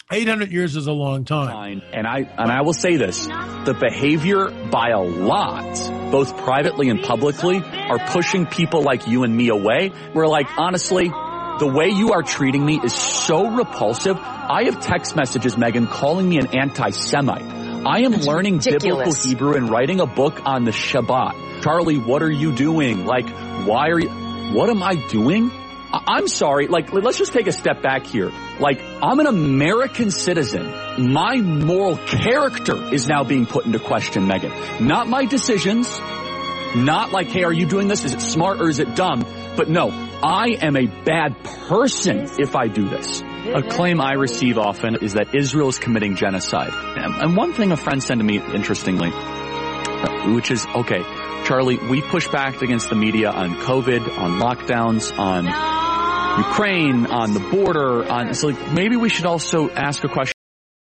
800 years is a long time. And I will say this, the behavior by a lot, both privately and publicly, are pushing people like you and me away. We're like, honestly, the way you are treating me is so repulsive. I have text messages, Megan, calling me an anti-Semite. I am learning biblical Hebrew and writing a book on the Shabbat. Charlie, what are you doing? Like, what am I doing? I'm sorry, like, let's just take a step back here. Like, I'm an American citizen. My moral character is now being put into question, Megan. Not my decisions. Not like, hey, are you doing this? Is it smart or is it dumb? But no, I am a bad person if I do this. A claim I receive often is that Israel is committing genocide. And one thing a friend said to me, interestingly, which is, okay, Charlie, we push back against the media on COVID, on lockdowns, on Ukraine, on the border, so like maybe we should also ask a question.